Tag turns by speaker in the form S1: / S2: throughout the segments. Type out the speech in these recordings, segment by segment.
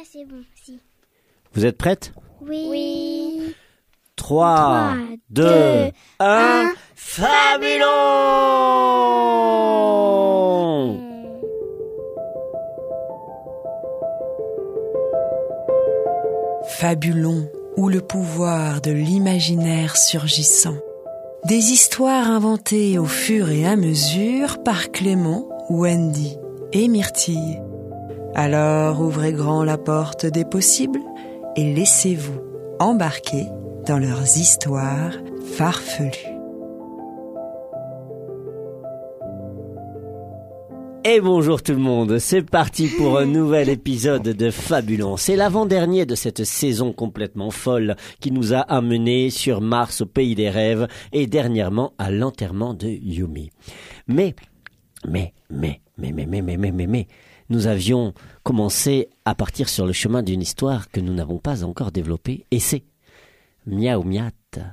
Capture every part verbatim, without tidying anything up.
S1: c'est bon, si.
S2: Vous êtes prêtes ?
S1: Oui. Oui.
S2: trois, deux, un, Fabulon!
S3: Fabulon, ou le pouvoir de l'imaginaire surgissant. Des histoires inventées au fur et à mesure par Clément, Wendy et Myrtille. Alors ouvrez grand la porte des possibles et laissez-vous embarquer dans leurs histoires farfelues.
S2: Et bonjour tout le monde, c'est parti pour un nouvel épisode de Fabulon. C'est l'avant-dernier de cette saison complètement folle qui nous a amenés sur Mars au pays des rêves et dernièrement à l'enterrement de Yumi. Mais, mais, mais, mais, mais, mais, mais, mais, mais, mais, nous avions commencé à partir sur le chemin d'une histoire que nous n'avons pas encore développée et c'est Miaou Miat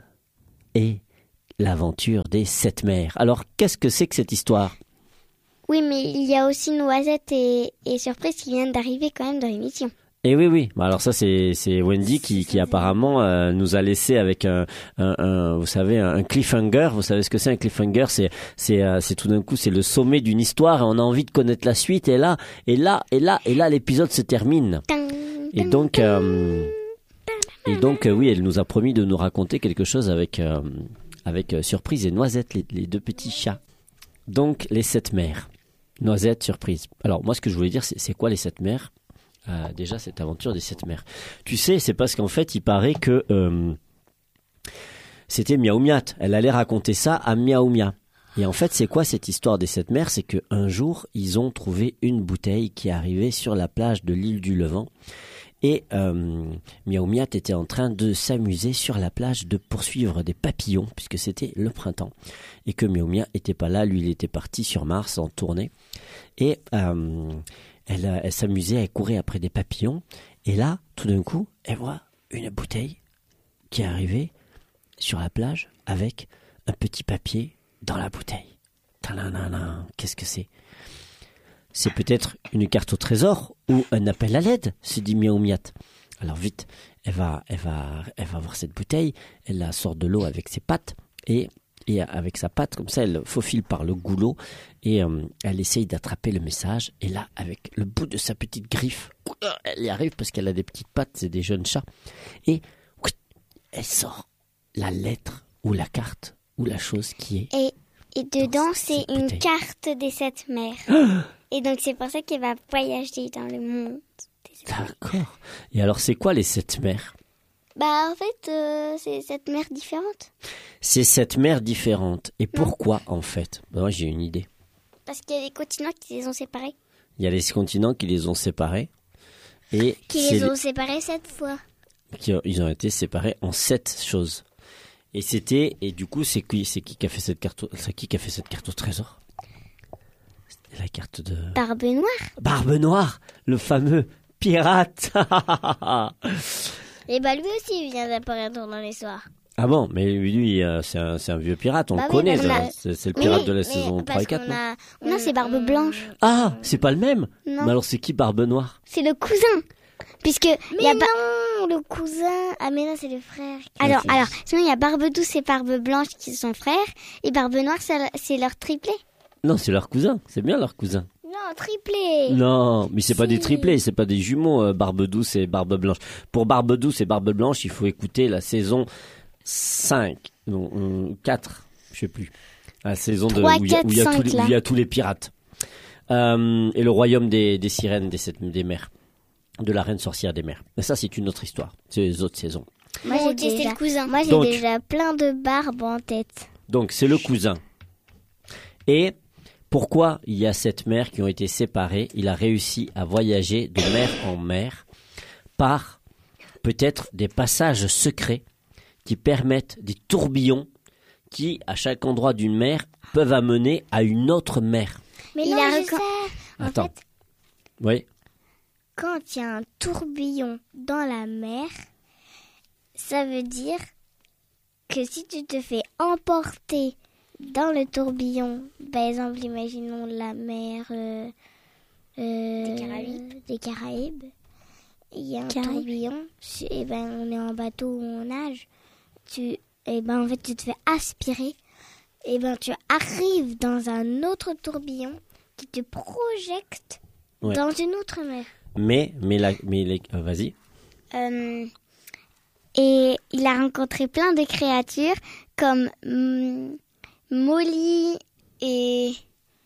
S2: et l'aventure des sept mers. Alors, qu'est-ce que c'est que cette histoire ?
S1: Oui, mais il y a aussi Noisette et, et Surprise qui viennent d'arriver quand même dans l'émission.
S2: Et oui, oui. Alors ça, c'est, c'est Wendy qui, qui apparemment euh, nous a laissé avec un, un, un, vous savez, un cliffhanger. Vous savez ce que c'est un cliffhanger ? C'est, c'est, euh, c'est tout d'un coup, c'est le sommet d'une histoire et on a envie de connaître la suite. Et là, et là, et là, et là, l'épisode se termine. Et donc, euh, et donc, euh, oui, elle nous a promis de nous raconter quelque chose avec, euh, avec euh, Surprise et Noisette, les, les deux petits chats. Donc, les sept mers. Noisette, Surprise. Alors, moi, ce que je voulais dire, c'est, c'est quoi les sept mers ? euh, Déjà, cette aventure des sept mers. Tu sais, c'est parce qu'en fait, il paraît que euh, c'était Miaou Miat. Elle allait raconter ça à Miaou Miat. Et en fait, c'est quoi cette histoire des sept mers ? C'est qu'un jour, ils ont trouvé une bouteille qui arrivait sur la plage de l'île du Levant. Et euh, Miaou Miat était en train de s'amuser sur la plage de poursuivre des papillons, puisque c'était le printemps. Et que Miaou Miat n'était pas là, lui il était parti sur Mars en tournée. Et euh, elle, elle s'amusait, elle courait après des papillons. Et là, tout d'un coup, elle voit une bouteille qui est arrivée sur la plage avec un petit papier dans la bouteille. Talanana, qu'est-ce que c'est ? C'est peut-être une carte au trésor ou un appel à l'aide, se dit Miaou Miat. Alors vite, elle va, elle va, elle va voir cette bouteille, elle la sort de l'eau avec ses pattes et, et avec sa patte, comme ça, elle faufile par le goulot et euh, elle essaye d'attraper le message. Et là, avec le bout de sa petite griffe, elle y arrive parce qu'elle a des petites pattes, c'est des jeunes chats. Et elle sort la lettre ou la carte ou la chose qui est...
S1: Et, et dedans, c'est une bouteille. Carte des sept mers. Et donc, c'est pour ça qu'elle va voyager dans le monde.
S2: D'accord. Et alors, c'est quoi les sept mers ?
S1: Bah, en fait, euh, c'est sept mers différentes.
S2: C'est sept mers différentes. Et pourquoi, non. en fait ? Bah, moi, j'ai une idée.
S1: Parce qu'il y a des continents qui les ont séparés.
S2: Il y a les continents qui les ont séparés. Et
S1: qui les ont les... séparés sept fois.
S2: Qui, ils ont été séparés en sept choses. Et c'était... Et du coup, c'est qui, c'est qui qui a fait cette carte, c'est qui qui a fait cette carte au trésor ? La carte de...
S1: Barbe Noire.
S2: Barbe Noire, le fameux pirate.
S1: Et bah lui aussi, il vient d'apparaître dans l'histoire.
S2: Ah bon, mais lui, euh, c'est, un, c'est un vieux pirate, on
S1: bah
S2: le connaît.
S1: Oui,
S2: a... c'est, c'est le pirate
S1: oui,
S2: de la saison trois et quatre, non
S1: a... Non, c'est Barbe Blanche.
S2: Ah, c'est pas le même ?
S1: Non.
S2: Mais alors c'est qui Barbe Noire ?
S1: C'est le cousin. Puisque
S4: mais
S1: y a
S4: non,
S1: ba...
S4: le cousin. Ah mais non, c'est le frère.
S1: Alors, okay. alors, sinon il y a Barbe Douce et Barbe Blanche qui sont frères. Et Barbe Noire, c'est, c'est leur triplé.
S2: Non, c'est leur cousin. C'est bien leur cousin.
S4: Non, triplé.
S2: Non, mais c'est
S4: si.
S2: pas des triplés, c'est pas des jumeaux, euh, Barbe Douce et Barbe Blanche. Pour Barbe Douce et Barbe Blanche, il faut écouter la saison cinq, non, euh, quatre, je sais plus. La saison de,
S1: trois,
S2: où il y,
S1: y,
S2: y, y a tous les pirates. Euh, et le royaume des, des sirènes, des, des mers. De la reine sorcière des mers. Mais ça, c'est une autre histoire. C'est les autres saisons.
S1: Moi, j'ai, déjà, le cousin.
S4: Moi, j'ai
S2: donc,
S4: déjà plein de barbes en tête.
S2: Donc, c'est le cousin. Et pourquoi il y a sept mers qui ont été séparées ? Il a réussi à voyager de mer en mer par peut-être des passages secrets qui permettent des tourbillons qui, à chaque endroit d'une mer, peuvent amener à une autre mer.
S4: Mais
S1: il
S4: non,
S1: a
S4: je
S1: recon...
S4: sais. En
S2: Attends.
S4: fait,
S2: oui.
S4: Quand il y a un tourbillon dans la mer, ça veut dire que si tu te fais emporter dans le tourbillon, par exemple, imaginons la mer euh, euh,
S1: des Caraïbes,
S4: des Caraïbes il y a un
S1: Carré.
S4: tourbillon, et ben on est en bateau où on nage, tu, et ben en fait tu te fais aspirer, et ben tu arrives dans un autre tourbillon qui te projette
S2: Ouais.
S4: dans une autre mer.
S2: Mais, mais, la, mais les, euh, vas-y.
S1: Euh, et il a rencontré plein de créatures comme hum, Molly et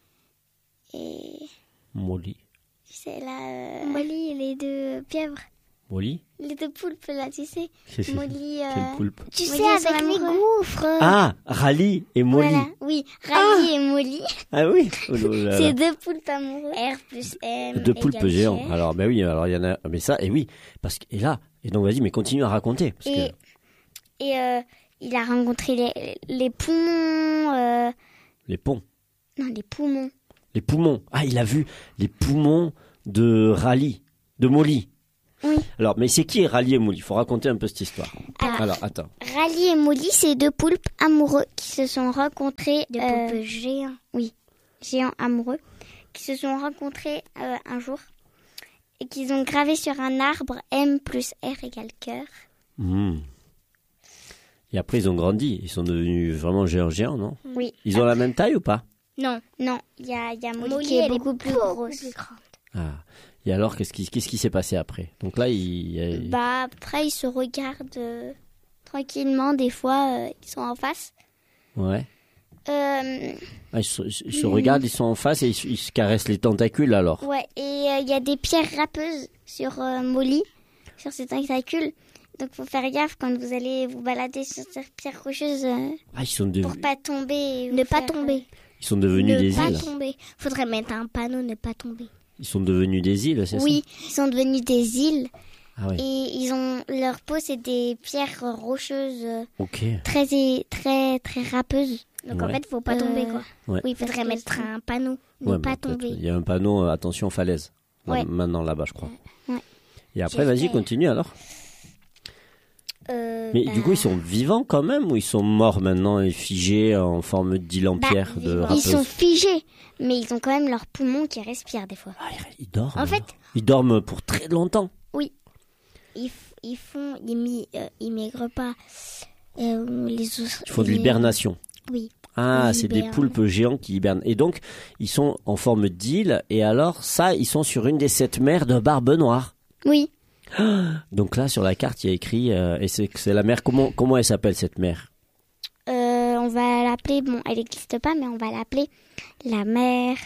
S1: et
S2: Molly.
S1: c'est là euh,
S4: Molly et les deux pieuvres,
S2: Molly
S1: les deux poulpes là, tu sais.
S2: Quel
S1: Molly. euh,
S2: poulpe?
S4: tu
S1: Molly
S4: sais
S1: et son
S4: avec les
S1: amoureux.
S4: gouffres.
S2: Ah, Rally et Molly.
S1: Voilà, oui, Rally et Molly,
S2: Ah oui. Oh là là.
S1: c'est deux poulpes amoureux.
S4: R plus M
S2: Deux poulpes
S4: égale
S2: géants.
S4: G.
S2: Alors, ben oui, alors il y en a. Mais ça, et oui. Parce que, et là, et donc vas-y, mais continue à raconter. Parce
S1: Et,
S2: que
S1: et euh, il a rencontré les, les poumons. euh,
S2: les ponts.
S1: non, les poumons.
S2: Les poumons. Ah, il a vu les poumons de Rally, de Molly.
S1: Oui.
S2: Alors, mais c'est qui est Rally et Molly? Il faut raconter un peu cette histoire.
S1: Alors,
S2: Alors, attends.
S1: Rally et Molly, c'est deux poulpes amoureux qui se sont rencontrés.
S4: De
S1: euh,
S4: poulpes géants.
S1: Oui, géants amoureux, qui se sont rencontrés euh, un jour et qu'ils ont gravé sur un arbre M plus R égale cœur.
S2: Hmm. Et après, ils ont grandi. Ils sont devenus vraiment géants, géants, non?
S1: Oui.
S2: Ils ont la même taille ou pas?
S1: Non, non, il y a, il y a Molly,
S4: Molly,
S1: qui est
S4: elle
S1: beaucoup plus
S4: beaucoup
S1: grosse.
S4: plus grande.
S2: Ah. Et alors, qu'est-ce qui, qu'est-ce qui s'est passé après? Donc là, il, il-
S1: Bah après, ils se regardent euh, tranquillement. Des fois, euh, ils sont en face.
S2: ouais.
S1: Euh,
S2: Ah, ils, se, ils se regardent, ils sont en face et ils, se- ils se caressent les tentacules alors.
S1: ouais, et euh, il y a des pierres râpeuses sur euh, Molly, sur ses tentacules. Donc, faut faire gaffe quand vous allez vous balader sur ces pierres rocheuses euh,
S2: Ah, ils sont, dev-
S1: pour pas tomber. et
S4: Ne
S1: vous
S4: pas
S1: faire,
S4: tomber.
S2: ils sont devenus
S4: ne
S2: des
S4: pas
S2: îles.
S4: tomber. Faudrait mettre un panneau ne pas tomber.
S2: Ils sont devenus des îles, c'est
S1: Oui, ils sont devenus des îles
S2: ça? Ah oui.
S1: et ils ont leur peau, c'est des pierres rocheuses euh,
S2: Ok.
S1: très très très râpeuses.
S4: Donc en
S2: Ouais.
S4: fait, faut pas
S1: Euh,
S4: tomber quoi.
S2: Ouais.
S1: Oui,
S4: Faudrait
S1: parce que
S4: mettre
S1: c'est-
S4: un panneau ne
S2: Ouais,
S4: pas
S2: bah, peut-être.
S4: tomber.
S2: Il y a un panneau, euh, attention falaise. Là,
S1: Ouais.
S2: Maintenant là-bas, je crois.
S1: Ouais.
S2: Et après, vas-y,
S1: J'espère.
S2: continue alors.
S1: Euh,
S2: Mais
S1: bah,
S2: du coup, ils sont vivants quand même ou ils sont morts maintenant et figés en forme d'île en
S1: Bah,
S2: pierre de
S4: vivants.
S1: ils
S2: râpeuse?
S1: sont figés, mais ils ont quand même leurs poumons qui respirent des fois.
S2: Ah, ils- ils dorment.
S4: En fait-
S2: alors. Ils dorment pour très longtemps.
S4: Ils, f- ils font, ils, mi- euh, ils migrent pas. Euh, les os-
S2: Ils font de
S4: les-
S2: l'hibernation.
S4: Oui.
S2: Ah,
S4: Ils
S2: c'est des
S4: hibernent.
S2: poulpes géants qui hibernent. Et donc, ils sont en forme d'île. Et alors, ça, ils sont sur une des sept mers de Barbe Noire.
S1: Oui.
S2: Donc là, sur la carte, il y a écrit, euh, et c'est c'est la mer. Comment comment elle s'appelle cette mer?
S1: Euh, on va l'appeler, bon, elle n'existe pas, mais on va l'appeler la mère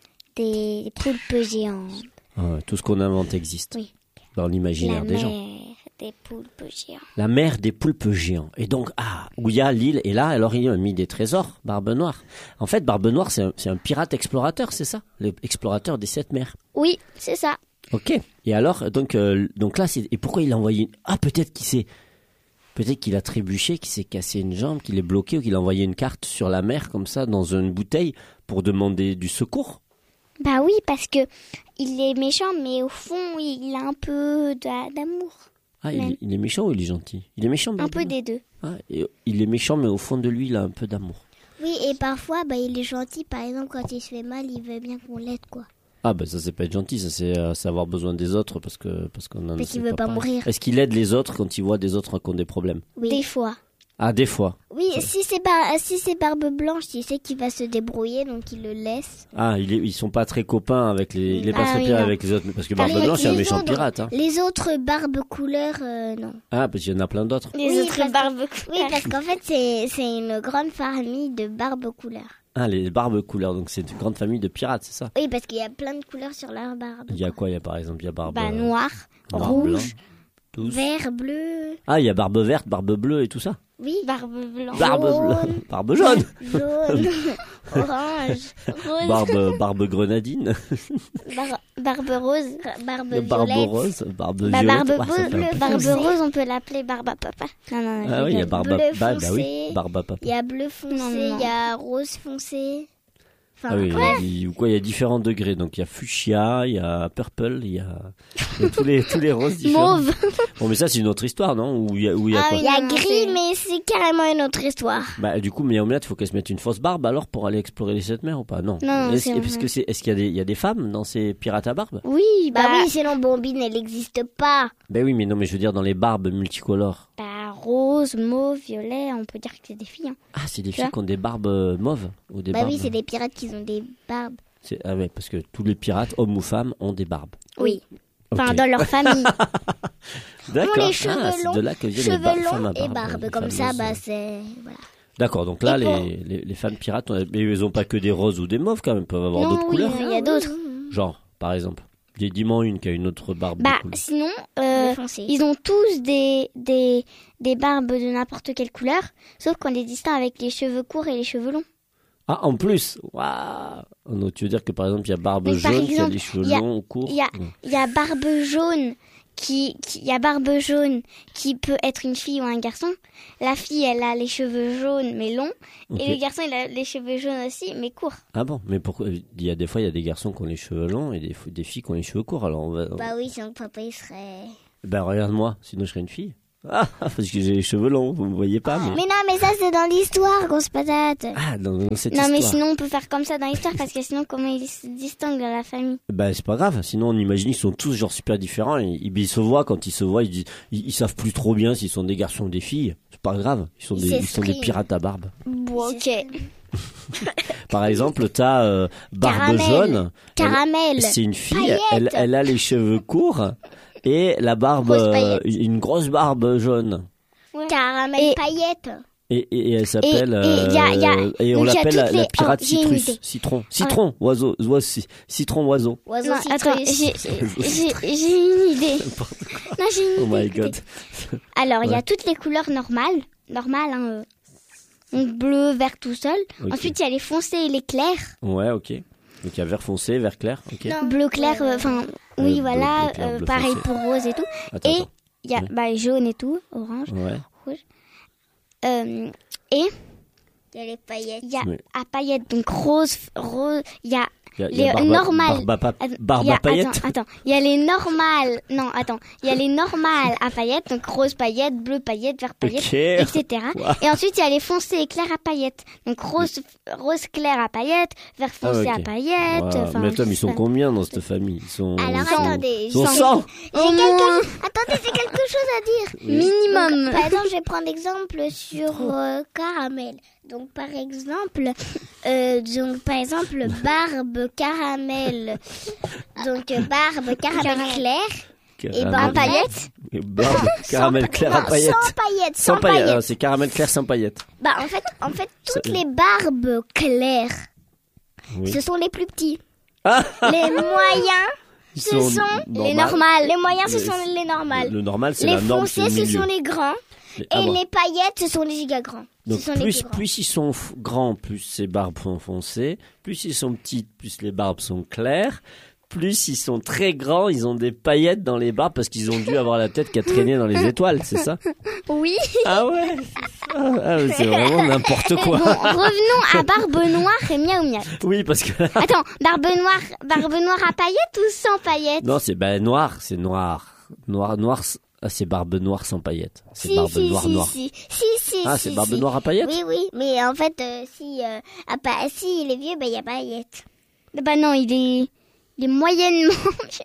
S1: des poulpes géantes.
S2: Ah, tout ce qu'on invente existe
S1: Oui.
S2: dans
S1: La
S2: l'imaginaire des
S1: mère
S2: gens.
S1: des poulpes géants.
S2: La mer des poulpes géants. Et donc, ah, où il y a l'île. Et là, alors, il a mis des trésors, Barbe Noire. En fait, Barbe Noire, c'est un, c'est un pirate explorateur, c'est ça? L'explorateur des sept mers.
S1: Oui, c'est ça.
S2: Ok. Et alors, donc, euh, donc là, c'est, et pourquoi il a envoyé une... Ah, peut-être qu'il s'est, peut-être qu'il a trébuché, qu'il s'est cassé une jambe, qu'il est bloqué, ou qu'il a envoyé une carte sur la mer, comme ça, dans une bouteille, pour demander du secours.
S1: Bah oui, parce que il est méchant, mais au fond, il a un peu d'a- d'amour.
S2: Ah, il,
S1: Même.
S2: est- il est méchant ou il est gentil? Il est méchant,
S1: Un
S2: Barbe
S1: peu
S2: Noire.
S1: des deux.
S2: Ah, et il est méchant, mais au fond de lui, il a un peu d'amour.
S4: Oui, et parfois, bah, il est gentil. Par exemple, quand il se fait mal, il veut bien qu'on l'aide, quoi.
S2: Ah, ben ça, c'est pas être gentil, ça, c'est euh, savoir besoin des autres, parce que, parce qu'on en
S4: Parce
S2: sait
S4: qu'il veut pas
S2: pareil.
S4: mourir.
S2: Est-ce qu'il aide les autres quand il voit des autres qui ont des problèmes?
S4: Oui.
S1: Des fois.
S2: Ah, des fois.
S4: Oui, si c'est bar- si c'est Barbe Blanche, il sait qu'il va se débrouiller, donc il le laisse.
S2: Ah, il est, ils sont pas très copains avec les, il est pas
S1: Ah
S2: très
S1: oui,
S2: pire
S1: non.
S2: avec les autres, parce que
S4: Par
S2: Barbe
S4: les-
S2: Blanche, c'est un
S4: les
S2: méchant
S4: autres-
S2: pirate, hein.
S4: Les autres barbes couleurs, euh, non.
S2: Ah, parce qu'il y en a plein d'autres.
S1: Les
S4: Oui,
S1: autres
S4: parce que-
S1: barbes
S4: Oui, parce qu'en fait, c'est c'est une grande famille de barbes couleurs.
S2: Ah, les barbes couleurs, donc c'est une grande famille de pirates, c'est ça?
S4: Oui, parce qu'il y a plein de couleurs sur leur barbe.
S2: Il y a quoi? Il y a par exemple, il y a barbe,
S1: Bah,
S2: euh,
S1: noir.
S2: noir,
S4: rouge,
S2: blanc, tous.
S4: Vert, bleu,
S2: Ah, il y a barbe verte, barbe bleue et tout ça.
S4: oui,
S1: Barbe blanche.
S2: Barbe
S4: Jaune.
S2: bleue, barbe jaune,
S4: jaune, orange,
S1: Rose.
S2: barbe, barbe grenadine,
S4: bar- barbe rose, barbe
S2: barbe
S4: violette.
S2: rose, barbe
S1: Bah,
S2: violette.
S1: barbe,
S2: Ouais, ça fait un
S1: bleu,
S2: peu
S1: barbe
S2: foncé.
S1: rose, on peut l'appeler barbe à papa. Non, non, non.
S2: Ah
S1: je
S2: oui, il y a
S1: rigole.
S2: barbe,
S4: bleu
S2: bah, bah oui,
S4: foncé.
S2: barbe à papa.
S4: Il y a bleu foncé,
S1: Non, non, non.
S4: il y a rose foncé. Enfin,
S2: Ah oui,
S4: ouais.
S2: il, ou quoi, il y a différents degrés. Donc il y a fuchsia, il y a purple, il y a, il y a tous les tous les roses différents.
S1: Mauve.
S2: Bon, mais ça c'est une autre histoire, non? Où il y a, où il y a
S1: Ah
S2: quoi?
S4: Il y a
S1: Non,
S4: gris,
S1: c'est-
S4: mais c'est carrément une autre histoire.
S2: Bah du coup, mais Omelette, il faut qu'elle se mette une fausse barbe alors pour aller explorer les sept mers ou pas? Non.
S1: Non,
S2: Est-ce,
S1: c'est
S2: parce
S1: vrai.
S2: que c'est, est-ce qu'il y a des il y a des femmes dans ces pirates à barbe?
S1: Oui,
S4: Bah,
S1: bah,
S4: oui, sinon Bombine, elle n'existe pas.
S2: Ben oui, mais non, mais je veux dire dans les barbes multicolores.
S1: bah, rose, mauve, violet, on peut dire que c'est des filles. Hein.
S2: Ah, c'est des
S1: Tu
S2: filles
S1: vois
S2: qui ont des barbes euh, mauves ou des
S4: Bah
S2: barbes.
S4: oui, c'est des pirates qui ont des barbes.
S2: C'est- Ah ouais, parce que tous les pirates, hommes ou femmes, ont des barbes.
S1: Oui. Enfin,
S2: Ok.
S1: dans leur famille.
S2: D'accord.
S4: les
S2: Ah,
S4: cheveux
S2: c'est
S4: longs,
S2: de là que viennent les
S4: Cheveux
S2: bar- femmes à
S4: longs et
S2: barbe,
S4: barbe.
S2: les
S4: Comme ça,
S2: fameuses,
S4: bah
S2: euh,
S4: c'est... Voilà.
S2: D'accord, donc là,
S4: Et pour-
S2: les, les, les femmes pirates, on a- mais ils ont pas que des roses ou des mauves quand même, ils peuvent avoir
S1: Non,
S2: d'autres
S1: oui,
S2: couleurs.
S1: il y a d'autres.
S2: Genre, par exemple, il y a dis-moi une qui a une autre barbe.
S1: Bah,
S2: de couleur.
S1: sinon, euh,
S4: Bleu foncé.
S1: ils ont tous des, des, des barbes de n'importe quelle couleur, sauf qu'on les distingue avec les cheveux courts et les cheveux longs.
S2: Ah, en plus, waouh. Donc, tu veux dire que par exemple, il y a barbe
S1: Mais par
S2: jaune qui a
S1: exemple,
S2: les cheveux
S1: il y a-
S2: longs ou courts.
S1: Il y a,
S2: Ouais.
S1: il y a barbe jaune qui, qui, il y a barbe jaune qui peut être une fille ou un garçon. La fille, elle a les cheveux jaunes mais longs,
S2: Ok.
S1: et le garçon, il a les cheveux jaunes aussi mais courts.
S2: Ah bon, mais pourquoi il y a des fois il y a des garçons qui ont les cheveux longs et des, fois- des filles qui ont les cheveux courts. Alors on va.
S4: Bah oui, sinon papa il serait...
S2: Ben regarde-moi, sinon je serais une fille. Ah, parce que j'ai les cheveux longs, vous me voyez pas. Mais,
S4: Mais non, mais ça c'est dans l'histoire, grosse patate.
S2: ah, dans, dans cette
S1: Non,
S2: histoire.
S1: mais sinon, on peut faire comme ça dans l'histoire parce que sinon, comment ils se distinguent dans la famille?
S2: Ben c'est pas grave. Sinon on imagine ils sont tous genre super différents. Et, ils, ils se voient quand ils se voient, ils, disent, ils, ils savent plus trop bien s'ils sont des garçons ou des filles. C'est pas grave. Ils sont
S4: Ils
S2: des, ils sont des
S4: s'expriment.
S2: pirates à barbe.
S1: Bon, ok.
S2: Par exemple, t'as euh, barbe
S4: Caramel.
S2: jaune.
S4: Caramel.
S2: Elle- C'est une fille.
S4: Paillettes.
S2: Elle, elle a les cheveux courts et la barbe,
S1: Rose
S2: euh,
S1: paillette.
S2: une grosse barbe jaune.
S1: Ouais.
S4: Caramel
S1: Et-
S4: paillette.
S2: Et, et, et elle s'appelle
S1: Et- et y a- y a-
S2: euh, et on
S1: donc y a
S2: l'appelle la,
S1: toutes
S2: la
S1: les-
S2: pirate
S1: oh, j'ai une
S2: citrus,
S1: idée.
S2: citron, citron, oiseau, oiseau, citron oiseau.
S4: Oiseau
S1: Non, attends,
S4: citrus.
S1: j'ai j'ai- j'ai une idée. Non, j'ai une
S2: Oh
S1: idée.
S2: my god.
S1: Alors, il y a
S2: Ouais.
S1: toutes les couleurs normales. Normales, hein. euh, donc bleu, vert tout seul.
S2: Ok.
S1: Ensuite, il y a les foncés et les clairs.
S2: Ouais, ok. Donc il y a vert foncé, vert clair, ok.
S4: Non.
S1: Bleu clair, euh, enfin,
S2: Ouais,
S1: oui,
S2: bleu-
S1: voilà.
S2: bleu clair,
S1: euh,
S2: bleu
S1: pareil
S2: foncé.
S1: pour rose et tout.
S2: Attends,
S1: Et
S2: attends.
S1: il y a
S2: Ouais.
S1: bah, jaune et tout, orange,
S2: Ouais.
S1: rouge. Euh, et
S4: Il y a les paillettes.
S1: il y a
S2: Oui.
S1: à paillettes, donc rose, rose. Il y a
S2: Il y a, il y a
S1: les
S2: barbe,
S1: normales.
S2: barbe à pa-
S1: Attends,
S2: barbe
S1: il y a-
S2: à paillettes.
S1: Attends, attends. Il y a les normales. Non, attends. Il y a les normales à paillettes, donc rose paillettes, bleu paillettes, vert paillettes,
S2: Ok.
S1: et cetera.
S2: Wow.
S1: Et ensuite, il y a les foncés et clairs à paillettes. Donc rose, rose clair à paillettes, vert
S2: Ah,
S1: foncé
S2: ok.
S1: à paillettes.
S2: Wow.
S1: Enfin,
S2: Mais attends, mais ils
S1: je
S2: sont
S1: sais pas.
S2: combien dans cette famille? Ils sont.
S4: Alors,
S2: ils sont-
S4: attendez,
S2: Ils sont
S4: cent.
S2: cent.
S1: Au moins
S4: Attendez, c'est quelque chose à dire.
S1: minimum.
S4: Donc, par exemple, je vais prendre l'exemple sur euh, caramel. Donc, par exemple, euh, donc, par exemple, barbe caramel. Donc, euh, barbe caramel clair et
S2: Caramel-
S4: barbe paillettes.
S2: et barbe caramel clair à
S4: Non,
S2: paillettes.
S4: sans paillettes.
S2: Sans
S4: Sans
S2: paillettes.
S4: paillettes.
S2: Ah, c'est caramel clair sans paillettes.
S4: Bah, en fait, en fait, toutes
S2: Ça-
S4: les barbes claires,
S2: Oui.
S4: ce sont les plus petits.
S2: Ah,
S4: Les moyens,
S2: ils
S4: ce sont les normales. Les moyens, ce
S2: Les-
S4: sont les normales.
S2: Le normal, c'est
S4: Les
S2: la norme, c'est
S4: foncés,
S2: le
S4: ce
S2: milieu.
S4: sont les grands.
S2: Les-
S4: Et
S2: ah bon.
S4: les paillettes, ce sont les giga grands.
S2: Donc
S4: ce sont les
S2: plus,
S4: plus grands.
S2: plus ils sont f- grands, plus ces barbes sont foncées. Plus ils sont petits, plus les barbes sont claires. Plus ils sont très grands, ils ont des paillettes dans les barbes parce qu'ils ont dû avoir la tête qui a traîné dans les étoiles, c'est ça?
S1: Oui.
S2: Ah ouais, c'est ça. Ah, mais c'est vraiment n'importe
S1: Bon,
S2: quoi.
S1: revenons à barbe noire et miaou miaou.
S2: Oui, parce que
S1: Attends, barbe noire, barbe noire à paillettes ou sans paillettes?
S2: non, c'est ben noir, c'est noir, noir, noir. s- Ah, c'est barbe noire sans paillettes. C'est
S4: Si,
S2: barbe
S4: si,
S2: noire
S4: si,
S2: noire.
S4: si, si, si,
S2: Ah,
S4: si,
S2: c'est barbe
S4: si.
S2: noire à paillettes.
S4: Oui, oui, mais en fait, euh, si, euh, ah, pas, si il est vieux, ben il y a paillettes.
S1: Bah non, il est, il est moyennement,